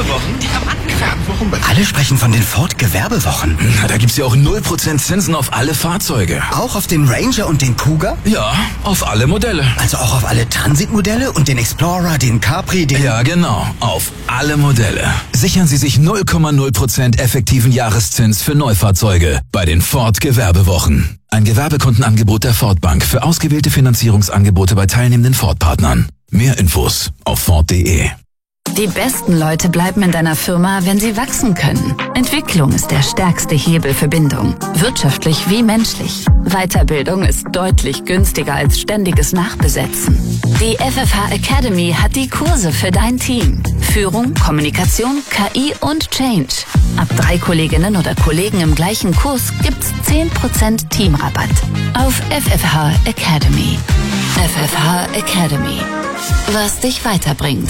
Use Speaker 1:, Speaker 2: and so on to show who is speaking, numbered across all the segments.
Speaker 1: Gewerbewochen?
Speaker 2: Die Gewerbewochen?
Speaker 3: Alle sprechen von den Ford Gewerbewochen.
Speaker 1: Na, da gibt's ja auch 0% Zinsen auf alle Fahrzeuge.
Speaker 3: Auch auf den Ranger und den Kuga?
Speaker 1: Ja, auf alle Modelle.
Speaker 3: Also auch auf alle Transitmodelle und den Explorer, den Capri, den...
Speaker 1: Ja, genau. Auf alle Modelle. Sichern Sie sich 0,0% effektiven Jahreszins für Neufahrzeuge bei den Ford Gewerbewochen. Ein Gewerbekundenangebot der Ford Bank für ausgewählte Finanzierungsangebote bei teilnehmenden Ford-Partnern. Mehr Infos auf Ford.de.
Speaker 4: Die besten Leute bleiben in deiner Firma, wenn sie wachsen können. Entwicklung ist der stärkste Hebel für Bindung. Wirtschaftlich wie menschlich. Weiterbildung ist deutlich günstiger als ständiges Nachbesetzen. Die FFH Academy hat die Kurse für dein Team. Führung, Kommunikation, KI und Change. Ab 3 Kolleginnen oder Kollegen im gleichen Kurs gibt's 10% Teamrabatt. Auf FFH Academy. FFH Academy. Was dich weiterbringt.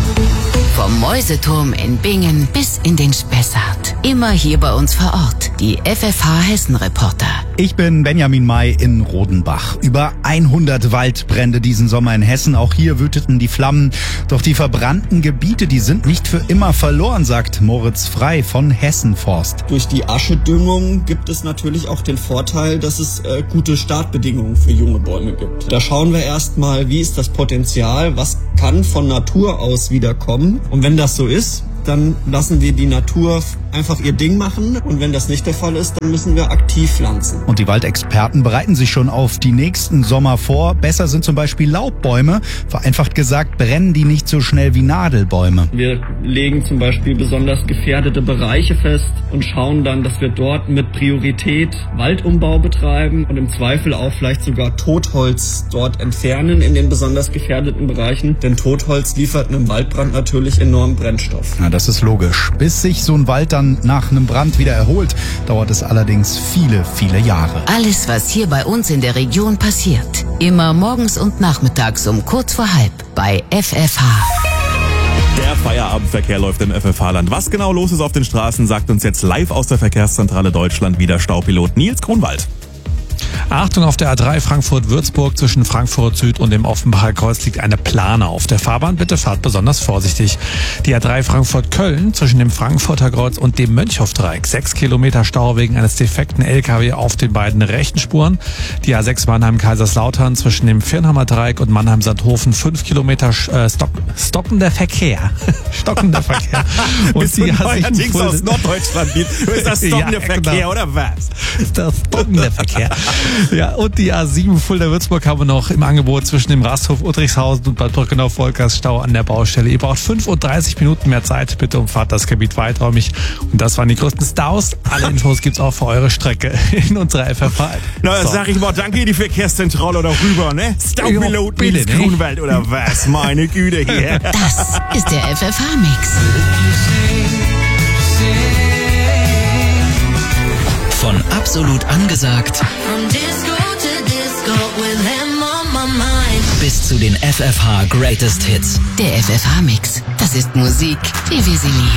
Speaker 5: Vom Mäuseturm in Bingen bis in den Spessart. Immer hier bei uns vor Ort. Die FFH Hessen-Reporter.
Speaker 6: Ich bin Benjamin May in Rodenbach. Über 100 Waldbrände diesen Sommer in Hessen. Auch hier wüteten die Flammen. Doch die verbrannten Gebiete, die sind nicht für immer verloren, sagt Moritz Frei von Hessenforst.
Speaker 7: Durch die Aschedüngung gibt es natürlich auch den Vorteil, dass es gute Startbedingungen für junge Bäume gibt. Da schauen wir erstmal, wie ist das Potenzial, was kann von Natur aus wiederkommen. Und wenn das so ist, dann lassen wir die Natur einfach ihr Ding machen. Und wenn das nicht der Fall ist, dann müssen wir aktiv pflanzen.
Speaker 6: Und die Waldexperten bereiten sich schon auf die nächsten Sommer vor. Besser sind zum Beispiel Laubbäume. Vereinfacht gesagt, brennen die nicht so schnell wie Nadelbäume.
Speaker 7: Wir legen zum Beispiel besonders gefährdete Bereiche fest und schauen dann, dass wir dort mit Priorität Waldumbau betreiben und im Zweifel auch vielleicht sogar Totholz dort entfernen in den besonders gefährdeten Bereichen. Denn Totholz liefert einem Waldbrand natürlich enormen Brennstoff.
Speaker 6: Na, das ist logisch. Bis sich so ein Wald dann nach einem Brand wieder erholt, dauert es allerdings viele, viele Jahre.
Speaker 5: Alles, was hier bei uns in der Region passiert. Immer morgens und nachmittags um kurz vor halb bei FFH.
Speaker 8: Der Feierabendverkehr läuft im FFH-Land. Was genau los ist auf den Straßen, sagt uns jetzt live aus der Verkehrszentrale Deutschland wieder Staupilot Nils Grunwald.
Speaker 9: Achtung, auf der A3 Frankfurt-Würzburg zwischen Frankfurt Süd und dem Offenbacher Kreuz liegt eine Plane auf der Fahrbahn. Bitte fahrt besonders vorsichtig. Die A3 Frankfurt-Köln zwischen dem Frankfurter Kreuz und dem Mönchhofdreieck. 6 Kilometer Stau wegen eines defekten LKW auf den beiden rechten Spuren. Die A6 Mannheim-Kaiserslautern zwischen dem Firnhammer Dreieck und Mannheim-Sandhofen. 5 Kilometer stockender Verkehr. Stockender Verkehr.
Speaker 8: Und die A7 aus Norddeutschland. Ist das stockender Verkehr, genau. Oder was?
Speaker 9: Ist das stockender Verkehr. Ja, und die A7 Fulda-Würzburg haben wir noch im Angebot zwischen dem Rasthof Udrickhausen und Bad Brückenau-Volkers Stau an der Baustelle. Ihr braucht 35 Minuten mehr Zeit. Bitte umfahrt das Gebiet weiträumig. Und das waren die größten Staus. Alle Infos gibt's auch für eure Strecke in unserer FFH.
Speaker 8: Na, so. Sag ich mal, danke die Verkehrszentrale oder rüber, ne? Staupilot Nils Grunwald oder was? Meine Güte hier.
Speaker 5: Das ist der FFH-Mix.
Speaker 3: Von absolut angesagt bis zu den FFH Greatest Hits.
Speaker 5: Der FFH-Mix. Das ist Musik, wie wir sie lieben.